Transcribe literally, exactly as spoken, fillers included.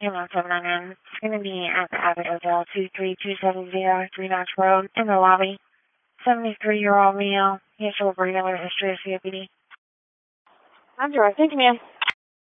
one seven nine nine. It's going to be at the Abbott Hotel, two three two seven zero, Three Notch Road, in the lobby. seventy-three-year-old male. He has a regular history of C O P D. Andrew, thank you, ma'am.